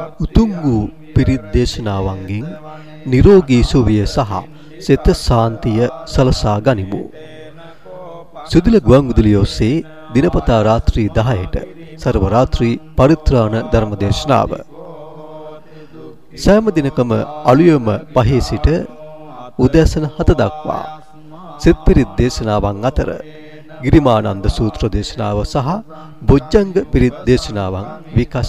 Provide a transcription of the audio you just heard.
උතුම් වූ පිරිත් දේශනාවන්ගෙන් නිරෝගී සුවය සහ සිත සාන්තිය සලසා ගනිමු. සුදුල ගුවන්විදුලිය ඔස්සේ දිනපතා රාත්‍රී 10ට සර්ව රාත්‍රී පරිත්‍රාණ ධර්ම දේශනාව. සෑම දිනකම අලුයම 5 සිට උදෑසන 7 දක්වා සිත පිරිත් දේශනාවන් අතර ගිරිමානන්ද සූත්‍ර දේශනාව සහ බොජ්ජංග පිරිත් දේශනාවන් විකාශ